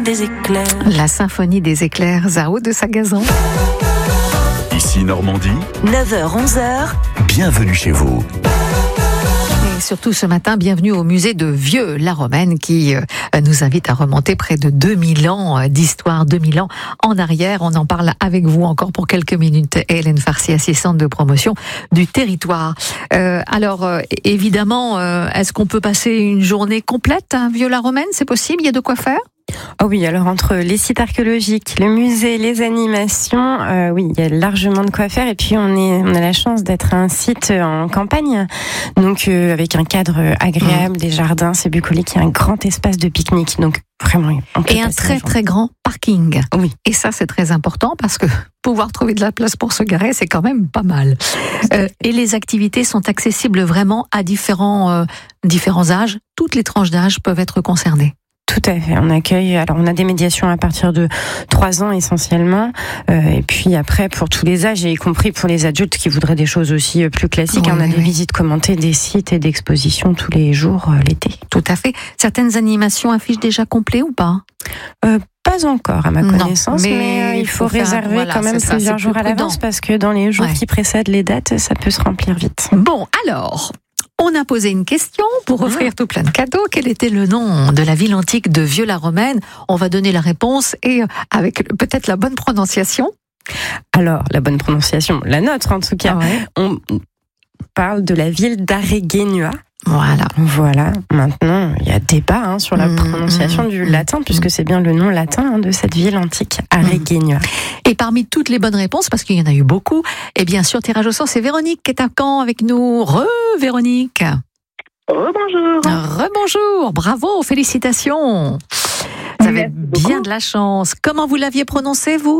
des éclairs. La symphonie des éclairs, Zao de Sagazan. Ici Normandie. 9h-11h. Bienvenue chez vous. Et surtout ce matin, bienvenue au musée de Vieux-la-Romaine qui nous invite à remonter près de 2000 ans d'histoire, 2000 ans en arrière. On en parle avec vous encore pour quelques minutes. Hélène Farcy, assistante de promotion du territoire. Évidemment, est-ce qu'on peut passer une journée complète à Vieux-la-Romaine? C'est possible? Il y a de quoi faire? Oh oui, alors entre les sites archéologiques, le musée, les animations, oui, il y a largement de quoi faire. Et puis on a la chance d'être un site en campagne, donc avec un cadre agréable, des jardins, c'est bucolique, il y a un grand espace de pique-nique, donc vraiment. Et un très très grand parking. Oui. Et ça c'est très important parce que pouvoir trouver de la place pour se garer, c'est quand même pas mal. Et les activités sont accessibles vraiment à différents âges. Toutes les tranches d'âge peuvent être concernées. Tout à fait. On a des médiations à partir de 3 ans essentiellement, et puis après pour tous les âges, y compris pour les adultes qui voudraient des choses aussi plus classiques. Oui, on a des visites commentées des sites et d'expositions tous les jours l'été. Tout à fait. Certaines animations affichent déjà complet ou pas? Pas encore à ma connaissance, mais il faut réserver quand même plusieurs jours à l'avance parce que dans les jours qui précèdent les dates, ça peut se remplir vite. Bon, alors... On a posé une question pour offrir tout plein de cadeaux. Quel était le nom de la ville antique de Vieux-la-Romaine? On va donner la réponse et avec peut-être la bonne prononciation. Alors, la bonne prononciation, la nôtre en tout cas. On parle de la ville d'Areguenua. Voilà. Maintenant, il y a débat sur la prononciation du latin, puisque c'est bien le nom latin de cette ville antique, Areguenua. Et parmi toutes les bonnes réponses, parce qu'il y en a eu beaucoup, et bien sûr, tirage au sort, c'est Véronique qui est à Caen avec nous. Véronique. Rebonjour. Rebonjour. Bravo, félicitations. Vous avez bien de la chance. Comment vous l'aviez prononcé, vous?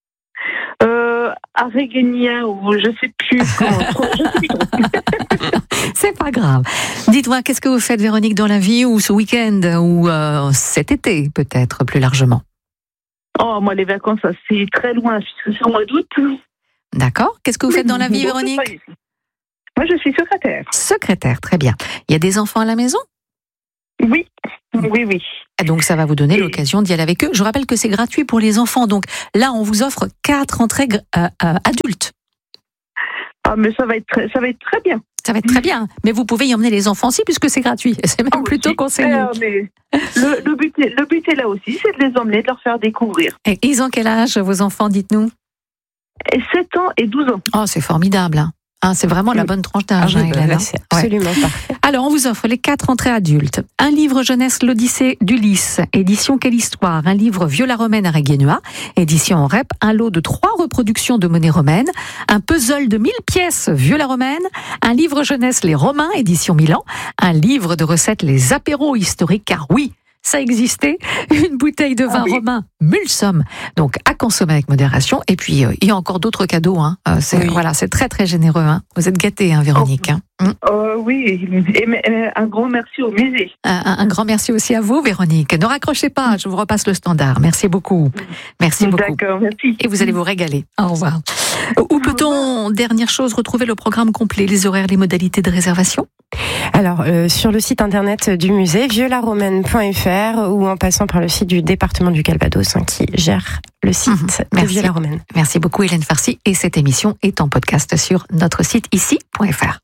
Areguenua, ou je sais plus comment. C'est pas grave. Dites-moi, qu'est-ce que vous faites, Véronique, dans la vie, ou ce week-end, ou cet été, peut-être, plus largement? Oh, moi, les vacances, c'est très loin, puisque c'est au mois d'août. D'accord. Qu'est-ce que vous faites dans la vie, Véronique? Moi, je suis secrétaire. Secrétaire, très bien. Il y a des enfants à la maison? Oui. Donc, ça va vous donner l'occasion d'y aller avec eux. Je rappelle que c'est gratuit pour les enfants. Donc, là, on vous offre 4 entrées adultes. Ah, mais ça va être très bien. Ça va être très bien. Mais vous pouvez y emmener les enfants aussi, puisque c'est gratuit. C'est même plutôt conseillé. Mais le but est là aussi, c'est de les emmener, de leur faire découvrir. Et ils ont quel âge, vos enfants, dites-nous? 7 ans et 12 ans. Oh, c'est formidable. C'est vraiment la bonne tranche d'âge, Hélène. C'est absolument parfait. Alors, on vous offre les 4 entrées adultes. Un livre jeunesse, l'Odyssée d'Ulysse, édition Quelle Histoire. Un livre Vieux-la-Romaine Areguenua, édition REP. Un lot de 3 reproductions de monnaie romaine. Un puzzle de 1000 pièces Vieux-la-Romaine. Un livre jeunesse Les Romains, édition Milan. Un livre de recettes Les Apéros historiques, car oui, ça existait, une bouteille de vin romain Mulsum, donc à consommer avec modération. Et puis il y a encore d'autres cadeaux. C'est très très généreux. Vous êtes gâtés, Véronique. Oui, et un grand merci au musée. Un grand merci aussi à vous, Véronique. Ne raccrochez pas, je vous repasse le standard. Merci beaucoup. Merci beaucoup. D'accord, merci. Et vous allez vous régaler. Au revoir. Où peut-on, dernière chose, retrouver le programme complet, les horaires, les modalités de réservation? Alors, sur le site internet du musée, vieux-la-romaine.fr, ou en passant par le site du département du Calvados, qui gère le site de Vieux-la-Romaine. Merci beaucoup, Hélène Farcy. Et cette émission est en podcast sur notre site ici.fr.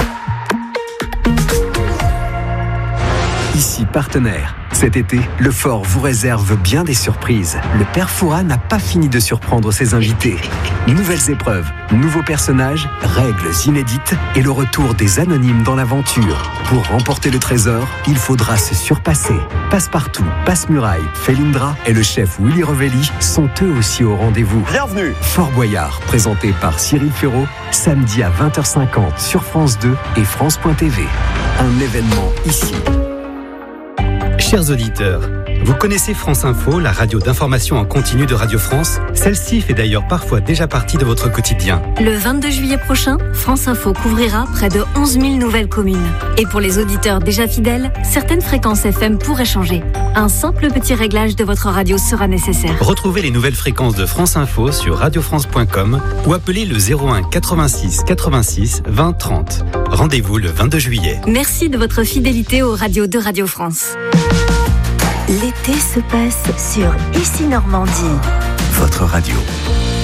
Ici partenaire. Cet été, le Fort vous réserve bien des surprises. Le Père Fouras n'a pas fini de surprendre ses invités. Nouvelles épreuves, nouveaux personnages, règles inédites et le retour des anonymes dans l'aventure. Pour remporter le trésor, il faudra se surpasser. Passepartout, Passe-Muraille, Felindra et le chef Willy Revelli sont eux aussi au rendez-vous. Bienvenue. Fort Boyard, présenté par Cyril Ferraud, samedi à 20h50 sur France 2 et France.tv. Un événement ici. Chers auditeurs, vous connaissez France Info, la radio d'information en continu de Radio France? Celle-ci fait d'ailleurs parfois déjà partie de votre quotidien. Le 22 juillet prochain, France Info couvrira près de 11 000 nouvelles communes. Et pour les auditeurs déjà fidèles, certaines fréquences FM pourraient changer. Un simple petit réglage de votre radio sera nécessaire. Retrouvez les nouvelles fréquences de France Info sur radiofrance.com ou appelez le 01 86 86 20 30. Rendez-vous le 22 juillet. Merci de votre fidélité aux radios de Radio France. L'été se passe sur Ici Normandie. Votre radio.